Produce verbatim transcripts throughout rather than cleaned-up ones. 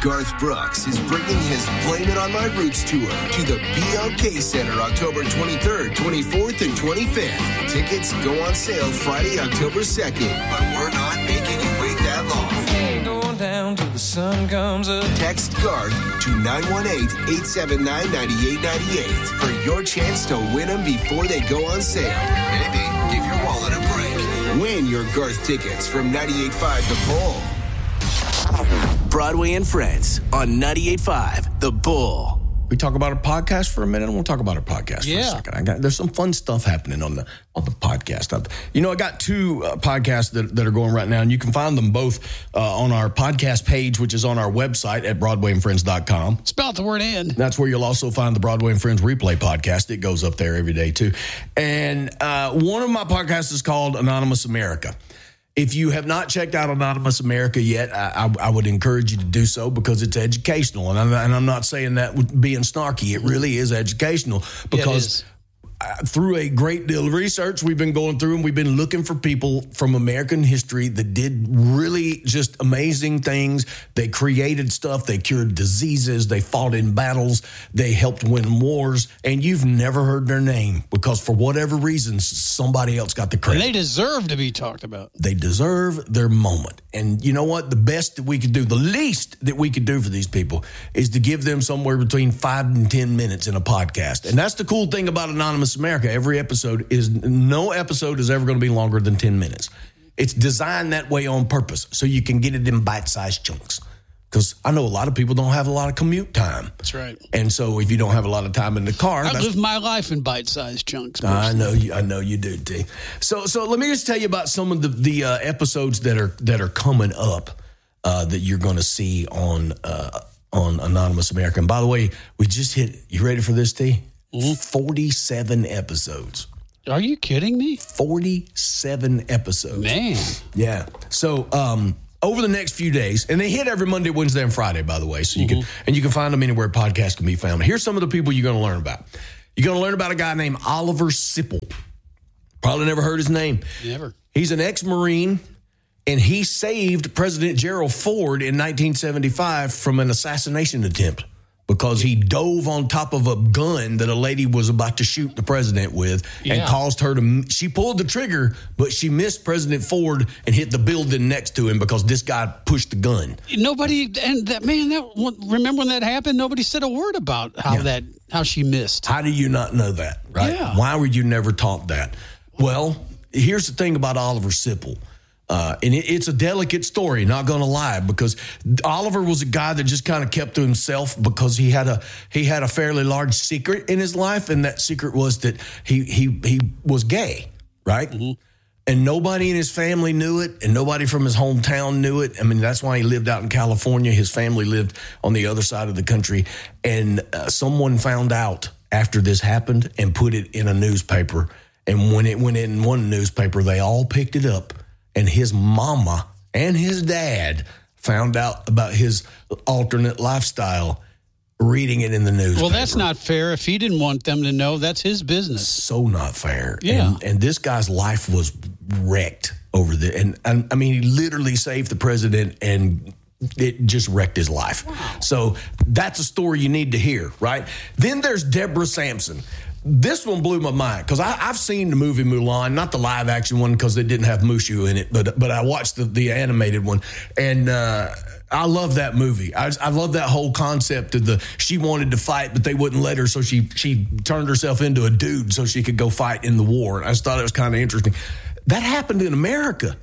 Garth Brooks is bringing his Blame It On My Roots tour to the B O K Center October twenty-third, twenty-fourth, and twenty-fifth. Tickets go on sale Friday, October second, but we're not making you wait that long. Going down till the sun comes up. Text Garth to nine one eight, eight seven nine, nine eight nine eight for your chance to win them before they go on sale. Maybe give your wallet a break. Win your Garth tickets from ninety-eight point five The Bull. Broadway and Friends on ninety-eight point five The Bull. We talk about our podcast for a minute. I want to talk about our podcast Yeah. for a second. I got there's some fun stuff happening on the on the podcast. I, you know, I got two uh, podcasts that, that are going right now, and you can find them both uh, on our podcast page, which is on our website at broadway and friends dot com. Spell out the word "and." That's where you'll also find the Broadway and Friends replay podcast. It goes up there every day too. And uh, one of my podcasts is called Anonymous America. If you have not checked out Anonymous America yet, I, I, I would encourage you to do so because it's educational. And I'm, and I'm not saying that with being snarky. It really is educational because Yeah, through a great deal of research we've been going through, and we've been looking for people from American history that did really just amazing things. They created stuff. They cured diseases. They fought in battles. They helped win wars. And you've never heard their name because for whatever reason, somebody else got the credit. And they deserve to be talked about. They deserve their moment. And you know what? The best that we could do, the least that we could do for these people is to give them somewhere between five and ten minutes in a podcast. And that's the cool thing about Anonymous America. Every episode is, no episode is ever going to be longer than ten minutes. It's designed that way on purpose so you can get it in bite-sized chunks. Because I know a lot of people don't have a lot of commute time. That's right. And so if you don't have a lot of time in the car, I that's, live my life in bite-sized chunks. I know you. I know you do, T. So, so let me just tell you about some of the the uh, episodes that are that are coming up uh, that you're going to see on uh, on Anonymous America. And by the way, we just hit. You ready for this, T? Mm-hmm. Forty-seven episodes. Are you kidding me? Forty-seven episodes. Man. Yeah. So, um, over the next few days, and they hit every Monday, Wednesday, and Friday, by the way. So you mm-hmm. can and you can find them anywhere podcasts can be found. Here's some of the people you're going to learn about. You're going to learn about a guy named Oliver Sipple. Probably never heard his name. Never. He's an ex-Marine, and he saved President Gerald Ford in nineteen seventy-five from an assassination attempt because he dove on top of a gun that a lady was about to shoot the president with yeah. and caused her to, she pulled the trigger, but she missed President Ford and hit the building next to him because this guy pushed the gun. Nobody, and that, man, that remember when that happened? Nobody said a word about how Yeah. that, how she missed. How do you not know that, right? Yeah. Why were you never taught that? Well, here's the thing about Oliver Sipple. Uh, and it, it's a delicate story, not going to lie, because Oliver was a guy that just kind of kept to himself because he had a he had a fairly large secret in his life, and that secret was that he he he was gay, right? Mm-hmm. And nobody in his family knew it, and nobody from his hometown knew it. I mean, that's why he lived out in California. His family lived on the other side of the country, and uh, someone found out after this happened and put it in a newspaper. And when it went in one newspaper, they all picked it up. And his mama and his dad found out about his alternate lifestyle reading it in the newspaper. Well, that's not fair. If he didn't want them to know, that's his business. So not fair. Yeah. And, and this guy's life was wrecked over the, and, and I mean, he literally saved the president and it just wrecked his life. Wow. So that's a story you need to hear, right? Then there's Deborah Sampson. This one blew my mind because I've seen the movie Mulan, not the live action one because it didn't have Mushu in it, but but I watched the, the animated one, and uh, I love that movie. I, I love that whole concept of the she wanted to fight, but they wouldn't let her, so she she turned herself into a dude so she could go fight in the war. I just thought it was kind of interesting. That happened in America,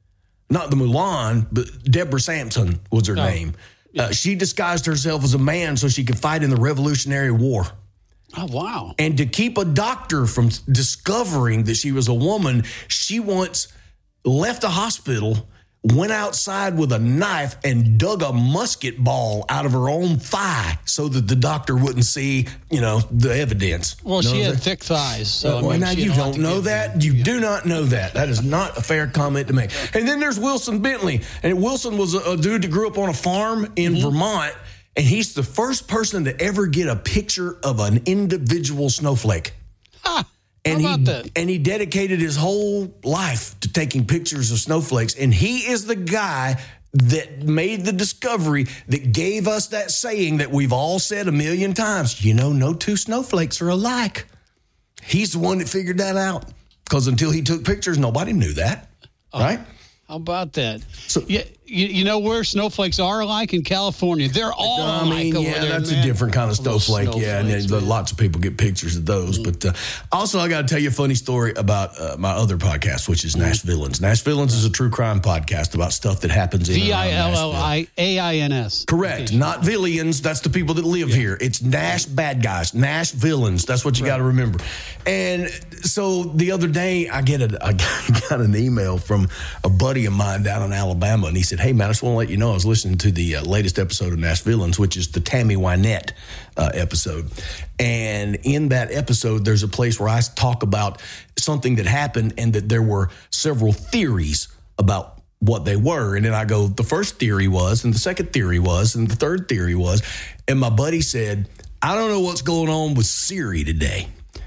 not the Mulan, but Deborah Sampson was her oh. name. Yeah. Uh, she disguised herself as a man so she could fight in the Revolutionary War. Oh, wow. And to keep a doctor from discovering that she was a woman, she once left a hospital, went outside with a knife and dug a musket ball out of her own thigh so that the doctor wouldn't see, you know, the evidence. Well, you know she had thick thighs. So well, I mean, now you don't know that. You yeah. do not know that. That is not a fair comment to make. And then there's Wilson Bentley. And Wilson was a, a dude that grew up on a farm in mm-hmm. Vermont. And he's the first person to ever get a picture of an individual snowflake. Ah, and how about he that? and he dedicated his whole life to taking pictures of snowflakes. And he is the guy that made the discovery that gave us that saying that we've all said a million times, you know, no two snowflakes are alike. He's the one that figured that out, because until he took pictures, nobody knew that, uh, right? How about that? So, yeah, you, you know where snowflakes are alike? In California. They're all I mean, alike over yeah, there, that's man. a different kind of snowflake. Yeah, and then man. lots of people get pictures of those. Mm. But uh, also, I got to tell you a funny story about uh, my other podcast, which is Nash Villains. Nash Villains is a true crime podcast about stuff that happens in V I L L I A I N S. Correct. Not villains. That's the people that live yeah. here. It's Nash bad guys. Nash villains. That's what you right. got to remember. And so the other day, I get a I got an email from a buddy of mine down in Alabama, and he said, "Hey man, I just want to let you know I was listening to the uh, latest episode of Nash Villains, which is the Tammy Wynette uh, episode, and in that episode, there's a place where I talk about something that happened and that there were several theories about what they were, and then I go, the first theory was, and the second theory was, and the third theory was, and my buddy said, I don't know what's going on with Siri today,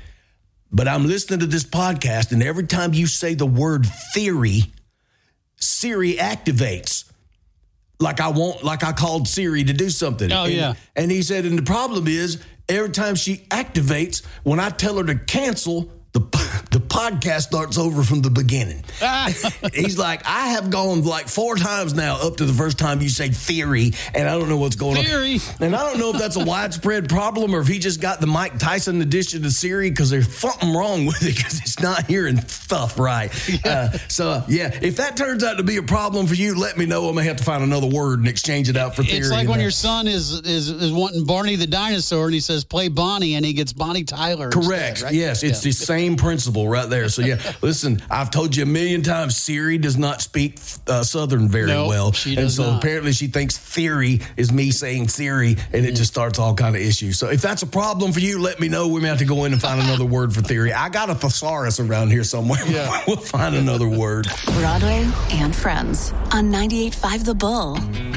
but I'm listening to this podcast, and every time you say the word theory, Siri activates. Like I want, like I called Siri to do something. Oh, and, yeah. And he said, and the problem is, every time she activates, when I tell her to cancel, the the podcast starts over from the beginning. He's like, I have gone like four times now up to the first time you say theory, and I don't know what's going theory. on. And I don't know if that's a widespread problem or if he just got the Mike Tyson edition to Siri, because there's something wrong with it because it's not hearing stuff right. Yeah. Uh, so, yeah, if that turns out to be a problem for you, let me know. I may have to find another word and exchange it out for theory. It's like when that. your son is, is is wanting Barney the dinosaur, and he says, play Bonnie, and he gets Bonnie Tyler. Correct. Instead, right? Yes, it's yeah. the same principle right there. So, yeah, listen, I've told you a million times, Siri does not speak uh, Southern very no, well. She and does so not. apparently she thinks theory is me saying Siri, and it just starts all kind of issues. So if that's a problem for you, let me know. We may have to go in and find another word for theory. I got a thesaurus around here somewhere. Yeah. We'll find another word. Broadway and Friends on ninety-eight point five The Bull.